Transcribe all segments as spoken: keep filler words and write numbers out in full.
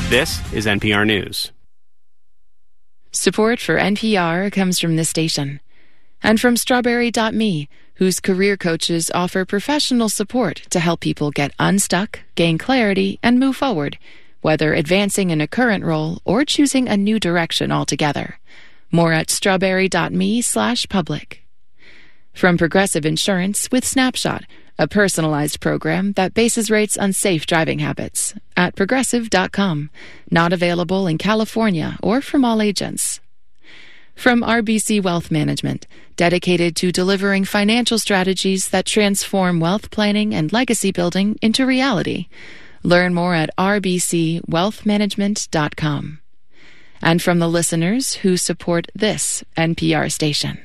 This is N P R News. Support for N P R comes from this station and from Strawberry dot me, whose career coaches offer professional support to help people get unstuck, gain clarity, and move forward, whether advancing in a current role or choosing a new direction altogether. More at strawberry dot me slash public. From Progressive Insurance with Snapshot, a personalized program that bases rates on safe driving habits, at progressive dot com. Not available in California or from all agents. From R B C Wealth Management, dedicated to delivering financial strategies that transform wealth planning and legacy building into reality. Learn more at r b c wealth management dot com. And from the listeners who support this N P R station.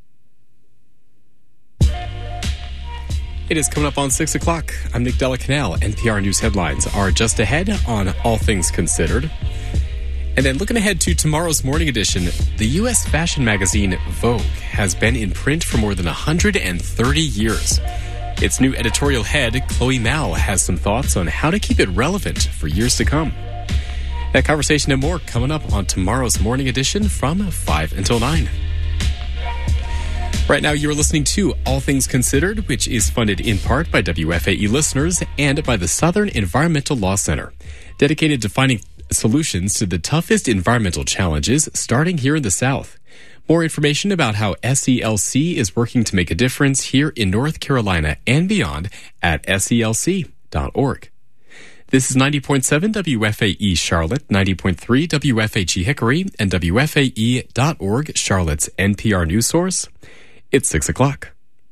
It is coming up on six o'clock. I'm Nick Delacanal. N P R News headlines are just ahead on All Things Considered. And then looking ahead to tomorrow's morning edition, the U S fashion magazine Vogue has been in print for more than one hundred thirty years. Its new editorial head, Chloe Mao, has some thoughts on how to keep it relevant for years to come. That conversation and more coming up on tomorrow's morning edition from five until nine. Right now, you're listening to All Things Considered, which is funded in part by W F A E listeners and by the Southern Environmental Law Center, dedicated to finding solutions to the toughest environmental challenges starting here in the South. More information about how S E L C is working to make a difference here in North Carolina and beyond at S E L C dot org. This is ninety point seven W F A E Charlotte, ninety point three W F H E Hickory, and W F A E dot org, Charlotte's N P R news source. It's six o'clock.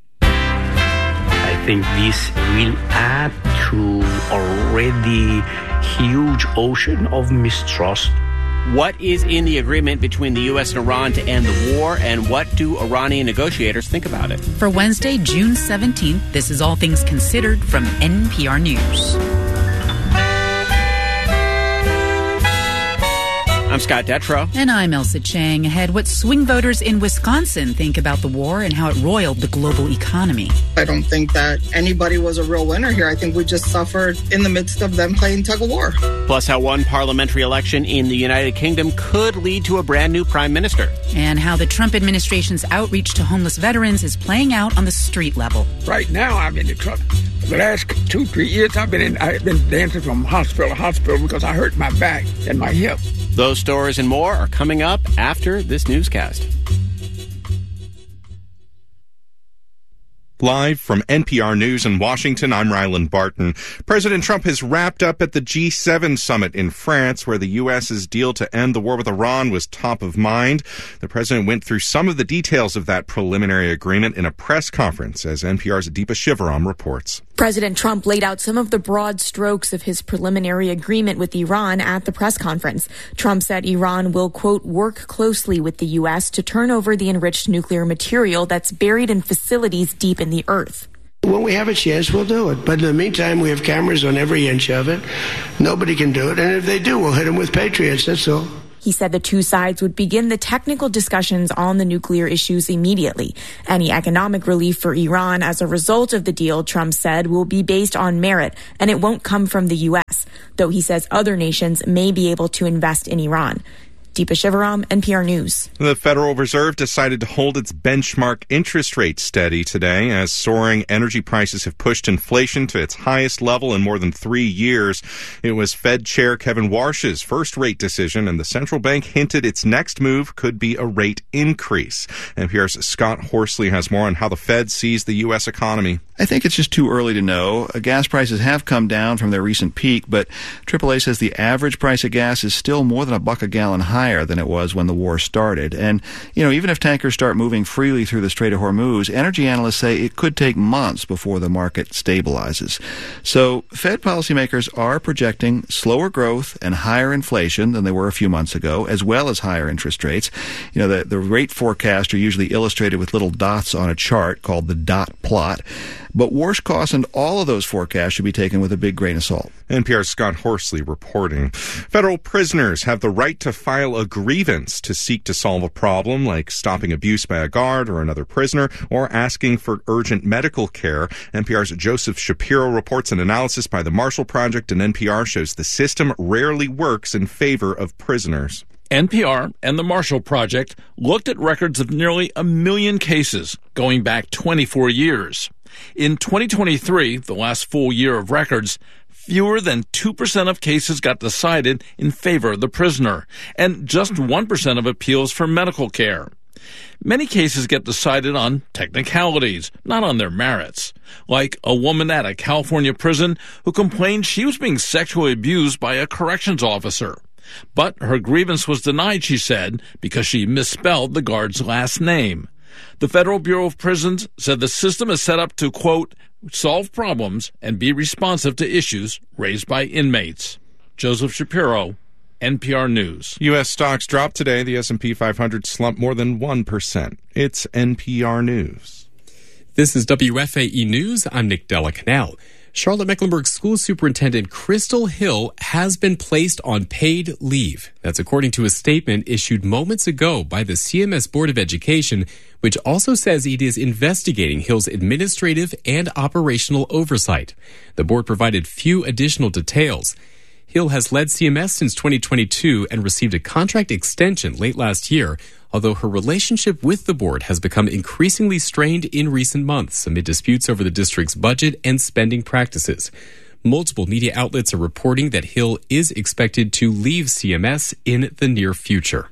I think this will add to already huge ocean of mistrust. What is in the agreement between the U S and Iran to end the war, and what do Iranian negotiators think about it? For Wednesday, June seventeenth, this is All Things Considered from N P R News. I'm Scott Detrow. And I'm Elsa Chang. Ahead, what swing voters in Wisconsin think about the war and how it roiled the global economy. I don't think that anybody was a real winner here. I think we just suffered in the midst of them playing tug of war. Plus, how one parliamentary election in the United Kingdom could lead to a brand new prime minister. And how the Trump administration's outreach to homeless veterans is playing out on the street level. Right now, I'm in the truck. For the last two, three years, I've been in, I've been dancing from hospital to hospital because I hurt my back and my hip. Those stories and more are coming up after this newscast. Live from N P R News in Washington, I'm Ryland Barton. President Trump has wrapped up at the G seven summit in France, where the U S's deal to end the war with Iran was top of mind. The president went through some of the details of that preliminary agreement in a press conference, as N P R's Deepa Shivaram reports. President Trump laid out some of the broad strokes of his preliminary agreement with Iran at the press conference. Trump said Iran will, quote, work closely with the U S to turn over the enriched nuclear material that's buried in facilities deep in the earth. When we have a chance, we'll do it. But in the meantime, we have cameras on every inch of it. Nobody can do it. And if they do, we'll hit them with Patriots. That's all. He said the two sides would begin the technical discussions on the nuclear issues immediately. Any economic relief for Iran as a result of the deal, Trump said, will be based on merit, and it won't come from the U S, though he says other nations may be able to invest in Iran. Deepa Shivaram, N P R News. The Federal Reserve decided to hold its benchmark interest rate steady today as soaring energy prices have pushed inflation to its highest level in more than three years. It was Fed Chair Kevin Warsh's first rate decision, and the central bank hinted its next move could be a rate increase. N P R's Scott Horsley has more on how the Fed sees the U S economy. I think it's just too early to know. Gas prices have come down from their recent peak, but triple A says the average price of gas is still more than a buck a gallon higher than it was when the war started. And, you know, even if tankers start moving freely through the Strait of Hormuz, energy analysts say it could take months before the market stabilizes. So Fed policymakers are projecting slower growth and higher inflation than they were a few months ago, as well as higher interest rates. You know, the, the rate forecasts are usually illustrated with little dots on a chart called the dot plot. But worse costs and all of those forecasts should be taken with a big grain of salt. N P R's Scott Horsley reporting. Federal prisoners have the right to file a grievance to seek to solve a problem like stopping abuse by a guard or another prisoner or asking for urgent medical care. N P R's Joseph Shapiro reports an analysis by the Marshall Project, and N P R shows the system rarely works in favor of prisoners. N P R and the Marshall Project looked at records of nearly a million cases going back twenty-four years. In twenty twenty-three, the last full year of records, fewer than two percent of cases got decided in favor of the prisoner, and just one percent of appeals for medical care. Many cases get decided on technicalities, not on their merits, like a woman at a California prison who complained she was being sexually abused by a corrections officer. But her grievance was denied, she said, because she misspelled the guard's last name. The Federal Bureau of Prisons said the system is set up to, quote, solve problems and be responsive to issues raised by inmates. Joseph Shapiro, N P R News. U S stocks dropped today. The S and P five hundred slumped more than one percent. It's N P R News. This is W F A E News. I'm Nick Della Canal. Charlotte-Mecklenburg School Superintendent Crystal Hill has been placed on paid leave. That's according to a statement issued moments ago by the C M S Board of Education, which also says it is investigating Hill's administrative and operational oversight. The board provided few additional details. Hill has led C M S since twenty twenty-two and received a contract extension late last year, although her relationship with the board has become increasingly strained in recent months amid disputes over the district's budget and spending practices. Multiple media outlets are reporting that Hill is expected to leave C M S in the near future.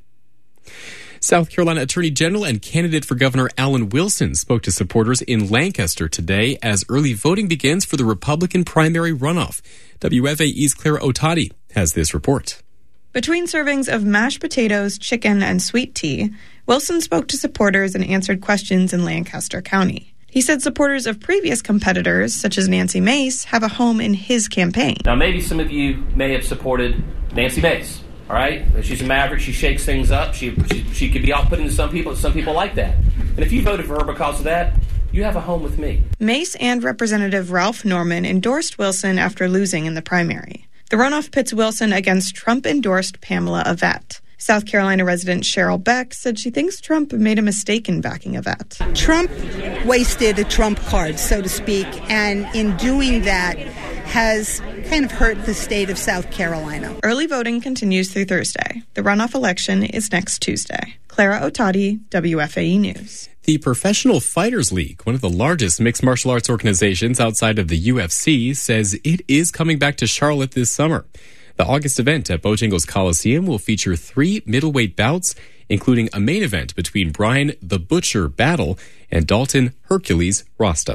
South Carolina Attorney General and candidate for Governor Alan Wilson spoke to supporters in Lancaster today as early voting begins for the Republican primary runoff. W F A E's Clara Otati has this report. Between servings of mashed potatoes, chicken, and sweet tea, Wilson spoke to supporters and answered questions in Lancaster County. He said supporters of previous competitors, such as Nancy Mace, have a home in his campaign. Now, maybe some of you may have supported Nancy Mace. All right, she's a maverick. She shakes things up. She, she she could be off-putting to some people. Some people like that. And if you voted for her because of that, you have a home with me. Mace and Representative Ralph Norman endorsed Wilson after losing in the primary. The runoff pits Wilson against Trump-endorsed Pamela Yvette. South Carolina resident Cheryl Beck said she thinks Trump made a mistake in backing Yvette. Trump wasted a Trump card, so to speak, and in doing that has kind of hurt the state of South Carolina. Early voting continues through Thursday. The runoff election is next Tuesday. Clara Otati, W F A E News. The Professional Fighters League, one of the largest mixed martial arts organizations outside of the U F C, says it is coming back to Charlotte this summer. The August event at Bojangles Coliseum will feature three middleweight bouts, including a main event between Brian the Butcher Battle and Dalton Hercules Rasta.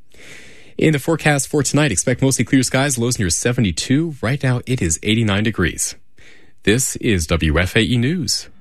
In the forecast for tonight, expect mostly clear skies, lows near seventy-two. Right now, it is eighty-nine degrees. This is W F A E News.